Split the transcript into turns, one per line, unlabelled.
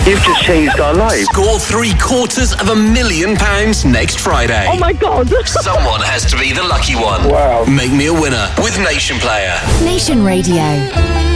You've just changed our lives.
Score £750,000 next Friday.
Oh my God.
Someone has to be the lucky one.
Wow.
Make me a winner with Nation Player.
Nation Radio.